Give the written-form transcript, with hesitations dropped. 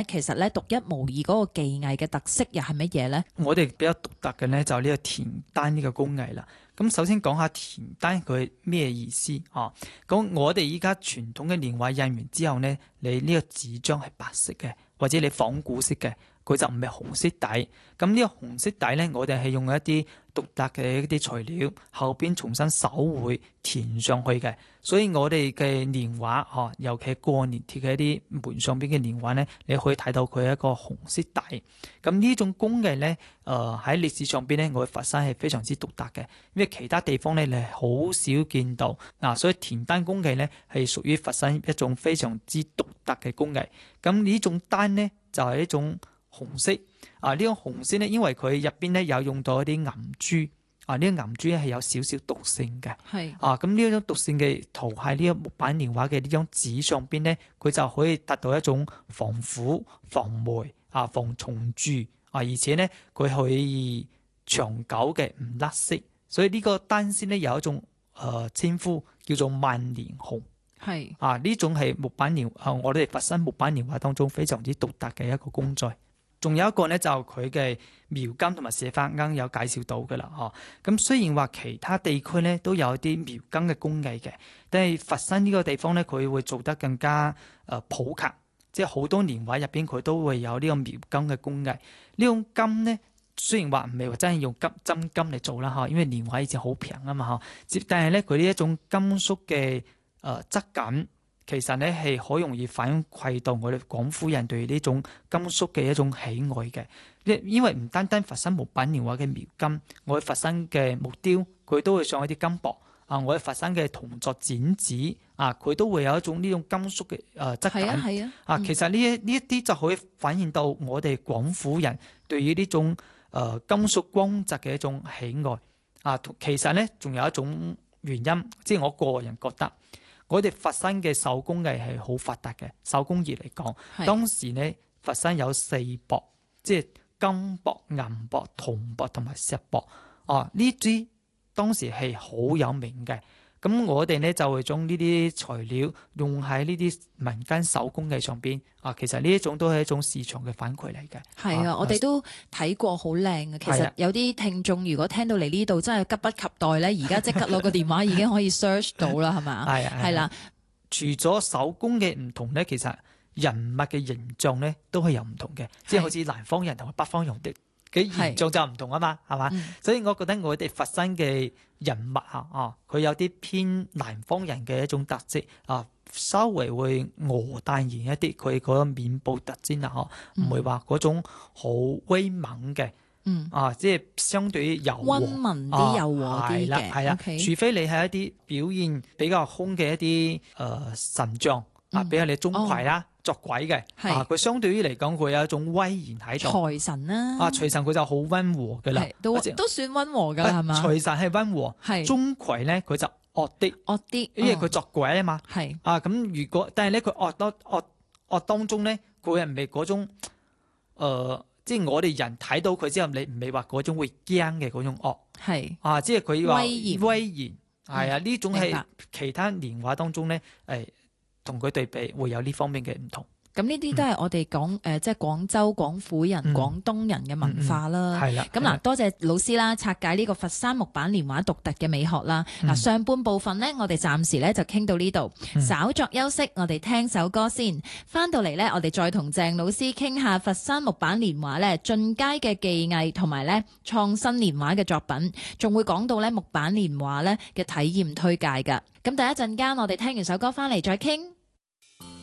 其實咧獨一無二嗰個技藝嘅特色又係乜嘢咧？ 我哋比較獨特嘅咧就係呢個填單呢個工藝啦。咁首先講下填單佢咩意思啊？咁我哋依家傳統嘅年畫印完之後呢，你呢個紙張係白色嘅，或者你仿古色嘅，佢就唔係紅色底。咁呢個紅色底呢，我哋係用一啲獨特嘅一啲材料，後邊重新手繪填上去嘅。所以我哋嘅年畫，尤其係過年貼嘅一啲門上邊嘅年畫呢，你可以睇到佢係一個紅色底。咁呢種工藝呢，喺歷史上邊呢，我哋佛山係非常之獨特嘅，因為其他地方呢，你係好少見到。所以填單工藝呢，係屬於佛山一種非常之獨特嘅工藝。咁呢種單呢，就係一種紅色。呢個紅色呢，因為佢入邊呢有用到一啲銀珠。呢個銀珠係有少少毒性嘅。 係。 咁呢種毒性嘅塗喺呢個木板年畫嘅呢張紙上邊呢，佢就可以達到一種防腐、防霉、防蟲蛀。而且呢，佢可以長久嘅唔甩色。所以呢個單先呢，有一種稱呼叫做萬年紅。 係。 呢種係木板年我哋佛山木板年畫當中非常之獨特嘅一個工序。仲有一個呢，就佢嘅描金同埋寫花，啱有介紹到嘅啦。咁雖然話其他地區呢都有啲描金嘅工藝嘅，但係佛山呢個地方呢，佢會做得更加普及，即係好多年畫入邊佢都會有呢個描金嘅工藝。呢種金呢，雖然話唔係話真係用真金嚟做啦，因為年畫以前好平啊嘛，但係呢，佢呢一種金屬嘅質感。其實呢係好容易反饋到我哋廣府人對呢種金屬嘅一種喜愛嘅，因為唔單單佛山木板年畫嘅描金，我哋佛山嘅木雕佢都會上一啲金箔。我哋佛山嘅銅作剪紙佢都會有一種呢種金屬嘅質感。 係啊。 其實呢一啲就可以反映到我哋廣府人對於呢種金屬光澤嘅一種喜愛。其實呢，仲有一種原因，即係我個人覺得。我哋佛山嘅手工藝係好發達嘅，手工業嚟講，當時呢，佛山有4博，即係金博、銀博、銅博同埋石博。呢啲當時係好有名嘅。咁我哋呢，就會將呢啲材料用喺呢啲民間手工藝上邊。其實呢一種都係一種市場嘅反饋嚟嘅。 係我哋都睇過好靚嘅。其實有啲聽眾如果聽到嚟呢度，真係急不及待咧，而家即刻攞個電話已經可以 search 到啦，係嘛？係啦。 除咗手工嘅唔同咧，其實人物嘅形象咧都係有唔同嘅，即係好似南方人同埋北方人嘅形象就唔同啊嘛，係嘛？所以我覺得我哋佛山嘅人物佢有啲偏南方人嘅一種特色稍微會鵝蛋型一啲，佢嗰個面部特徵唔會話嗰種好威猛嘅。即係相對於柔和、 溫文啲、柔和啲嘅。 係啦，除非你係一啲表現比較兇嘅一啲神像比如你鍾馗啦、作鬼嘅，佢相對於嚟講佢有一種威嚴喺度。 財神啦， 財神佢就好溫和嘅啦， 都算溫和㗎係嘛？ 財神係溫和，鍾馗咧佢就惡啲，因為佢作鬼啊嘛。咁如果但係咧佢惡當中咧，佢係唔係嗰種即係我哋人睇到佢之後，你唔係話嗰種會驚嘅嗰種惡，即係佢話威嚴，呢種係其他年畫當中咧，同佢對比會有呢方面嘅唔同。 咁呢啲都係我哋講即係廣州廣府人、廣東人嘅文化啦。係啦。咁嗱，多謝老師啦，拆解呢個佛山木板年畫獨特嘅美學啦。嗱，上半部分呢，我哋暫時咧就傾到呢度，稍作休息，我哋聽首歌先。翻到嚟呢，我哋再同鄭老師傾下佛山木板年畫咧進階嘅技藝同埋咧創新年畫嘅作品，仲會講到咧木板年畫咧嘅體驗推介㗎。咁第一陣間，我哋聽完首歌翻嚟再傾。